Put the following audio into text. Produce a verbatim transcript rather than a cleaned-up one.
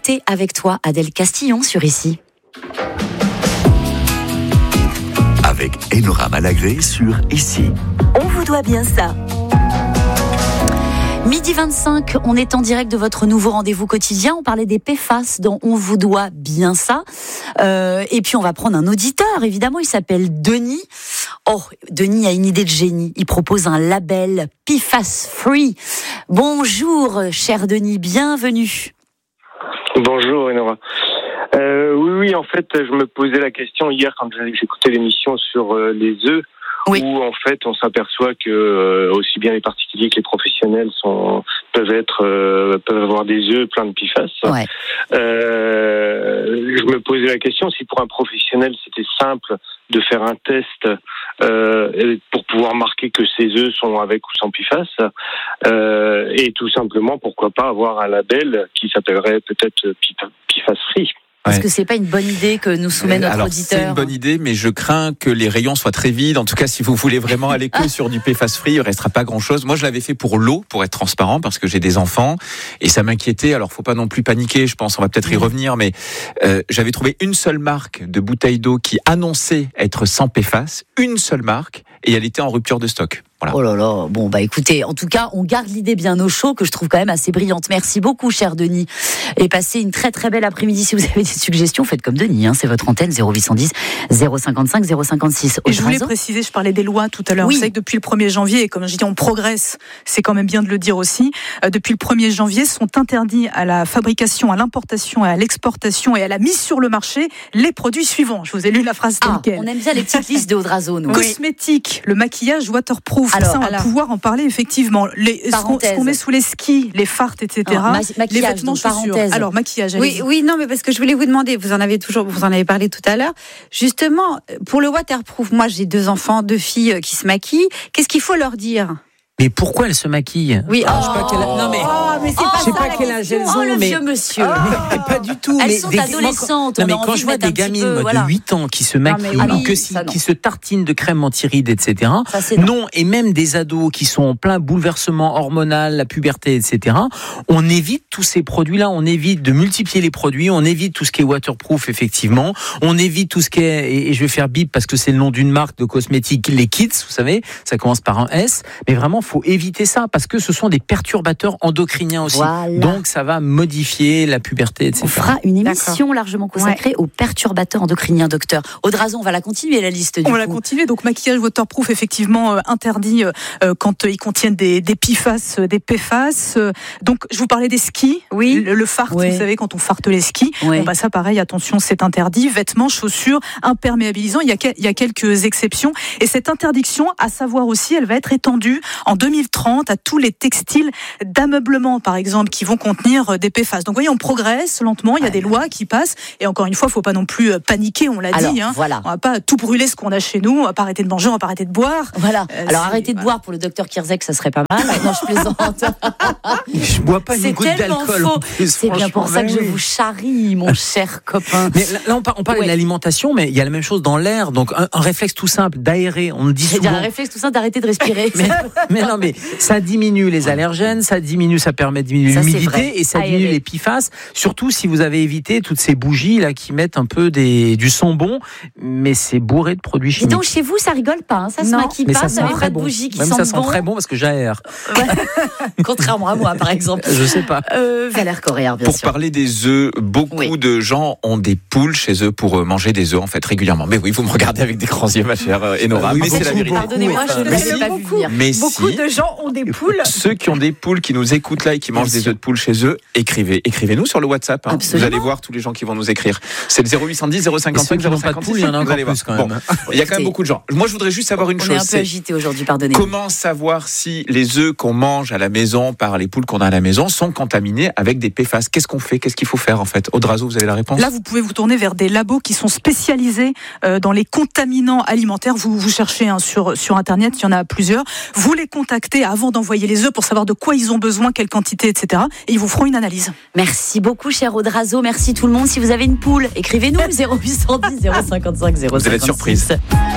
Beauté avec toi, Adèle Castillon sur Ici. Avec Enora Malagré sur Ici. On vous doit bien ça. Midi vingt-cinq, on est en direct de votre nouveau rendez-vous quotidien. On parlait des P F A S dont on vous doit bien ça. Euh, et puis on va prendre un auditeur, évidemment, il s'appelle Denis. Oh, Denis a une idée de génie. Il propose un label P F A S Free. Bonjour, cher Denis, bienvenue. Bonjour, Enora. Euh, oui, oui, en fait, je me posais la question hier quand j'écoutais l'émission sur euh, les œufs, oui. Où en fait, on s'aperçoit que euh, aussi bien les particuliers que les professionnels sont peuvent être euh, peuvent avoir des œufs pleins de P F A S. Ouais. Euh, je me posais la question si pour un professionnel c'était simple de faire un test euh, pour pouvoir marquer que ces œufs sont avec ou sans P F A S, euh, et tout simplement pourquoi pas avoir un label qui s'appellerait peut-être P F A S Free. Est-ce que c'est pas une bonne idée que nous soumet notre Alors, auditeur ? C'est une bonne idée, mais je crains que les rayons soient très vides. En tout cas, si vous voulez vraiment aller que sur du P F A S free, il ne restera pas grand-chose. Moi, je l'avais fait pour l'eau, pour être transparent, parce que j'ai des enfants, et ça m'inquiétait. Alors, faut pas non plus paniquer, je pense, on va peut-être y revenir, mais euh, j'avais trouvé une seule marque de bouteille d'eau qui annonçait être sans P F A S, une seule marque, et elle était en rupture de stock. Voilà. Oh là là, bon bah écoutez, en tout cas, on garde l'idée bien au chaud, que je trouve quand même assez brillante. Merci beaucoup, cher Denis. Et passez une très très belle après-midi. Si vous avez des suggestions, faites comme Denis, hein, c'est votre antenne, zéro huit cent dix, zéro cinquante-cinq, zéro cinquante-six. Et je voulais préciser, je parlais des lois tout à l'heure. Oui. Vous savez que depuis le premier janvier, et comme je dis, on progresse, c'est quand même bien de le dire aussi, euh, depuis le premier janvier, sont interdits à la fabrication, à l'importation, à l'exportation et à la mise sur le marché les produits suivants. Je vous ai lu la phrase telle ah, quelle. On aime bien les petites listes de Odrazo, nous. Cosmétiques, le maquillage waterproof. Alors, ça, on va alors. pouvoir en parler effectivement. Les, ce, qu'on, ce qu'on met sous les skis, les fartes, et cetera. Alors, ma- les vêtements, donc, chaussures. parenthèse. Alors, maquillage, Oui, allez-y. oui, non, mais parce que je voulais vous demander, vous en avez toujours, vous en avez parlé tout à l'heure. Justement, pour le waterproof, moi j'ai deux enfants, deux filles qui se maquillent. Qu'est-ce qu'il faut leur dire ? Mais pourquoi elles se maquillent? Oui, Alors, oh, je sais pas quel âge- non mais, oh, mais c'est Oh, pas je sais ça, pas la quel âge question. elles Oh, ont, le mais, vieux monsieur. mais pas du tout. Elles mais sont des- adolescentes, Non, on mais a quand envie je de vois mettre un des petit gamines peu, moi, voilà. de huit ans qui se maquillent, mais oui, que ça, non. qui se tartinent de crème anti-rides, et cetera. Ça, c'est non. Non, et même des ados qui sont en plein bouleversement hormonal, la puberté, et cetera. On évite tous ces produits-là. On évite de multiplier les produits. On évite tout ce qui est waterproof, effectivement. On évite tout ce qui est, et et je vais faire bip parce que c'est le nom d'une marque de cosmétiques, les kits, vous savez, ça commence par un S. Mais vraiment, faut éviter ça parce que ce sont des perturbateurs endocriniens aussi. Voilà. Donc, ça va modifier la puberté, et On cetera. fera une émission largement consacrée aux perturbateurs endocriniens, docteur. Audrazon, on va la continuer, la liste du On coup. va la continuer. Donc, maquillage waterproof, effectivement, euh, interdit euh, quand euh, ils contiennent des, des P F A S, euh, des P F A S. Euh, donc, je vous parlais des skis. Oui. Le, le fart, Oui. vous savez, quand on farte les skis. Oui. Bon, bah, ça, pareil, attention, c'est interdit. Vêtements, chaussures, imperméabilisants. Il y a, que- il y a quelques exceptions. Et cette interdiction, à savoir aussi, elle va être étendue en deux mille trente à tous les textiles d'ameublement, par exemple, qui vont contenir des P F A S. Donc, vous voyez, on progresse lentement. Il y a des lois qui passent. Et encore une fois, il ne faut pas non plus paniquer, on l'a Alors, dit. Hein. voilà. On ne va pas tout brûler ce qu'on a chez nous. On ne va pas arrêter de manger, on ne va pas arrêter de boire. Voilà. Euh, Alors c'est- arrêtez de voilà. boire pour le docteur Kirzek, ça serait pas mal. Non, je plaisante. Je bois pas C'est une goutte tellement d'alcool. faux. en plus, C'est bien pour franchement. ça que je Oui. vous charrie, mon cher copain. Mais là, là, on par- on parle Ouais. de l'alimentation, mais il y a la même chose dans l'air. Donc, un, un réflexe tout simple d'aérer. On le dit C'est dire souvent. un réflexe tout ça d'arrêter de respirer. Mais, mais non, mais ça diminue les allergènes, ça diminue, ça permet de diminuer Ça, c'est vrai. l'humidité et ça Aérer. diminue les P F A S. Surtout si vous avez évité toutes ces bougies là qui mettent un peu des, du son bon, mais c'est bourré de produits Dis chimiques. donc, chez vous, ça rigole pas, hein, ça se Non, maquille mais pas, ça vous sent n'avez très pas de bon. bougies qui Même sentent ça sent bon. très bon parce que j'aère. Contrairement à moi, par exemple. Je sais pas. Euh, Valère Correa, bien Pour sûr. parler des œufs, beaucoup Oui. de gens ont des poules chez eux pour euh, manger des œufs en fait régulièrement. Mais oui, vous me regardez avec des grands yeux, ma chère euh, Enora. Oui, mais beaucoup, c'est la vérité. Pardonnez-moi, je ne Mais l'avais si. pas vu venir. Mais Beaucoup si, de gens ont des poules. ceux qui ont des poules qui nous écoutent là et qui mangent des œufs de poule chez eux, écrivez, écrivez-nous sur le WhatsApp. Hein. Vous Absolument. allez voir tous les gens qui vont nous écrire. C'est le zéro huit cent dix, zéro Mais ceux cinquante-cinq, qui zéro n'ont pas de cinquante-six. poule, il y en a Vous encore allez voir. plus quand Bon, même. il y a quand même beaucoup de gens. Moi, je voudrais juste savoir une On est chose. un peu c'est agité aujourd'hui, pardonnez. comment savoir si les œufs qu'on mange à la maison par les poules qu'on a à la maison sont contaminés avec des P F A S? Qu'est-ce qu'on fait? Qu'est-ce qu'il faut faire en fait? Odrazo, vous avez la réponse? Là, vous pouvez vous tourner vers des labos qui sont spécialisés euh, dans les contaminants alimentaires. Vous, vous cherchez hein, sur, sur Internet, il y en a plusieurs. Vous les contactez avant d'envoyer les œufs pour savoir de quoi ils ont besoin, quelle quantité, et cetera. Et ils vous feront une analyse. Merci beaucoup, cher Odrazo. Merci tout le monde. Si vous avez une poule, écrivez-nous zéro huit cent dix, zéro cinquante-cinq, zéro cinquante-six. Vous allez être surprise.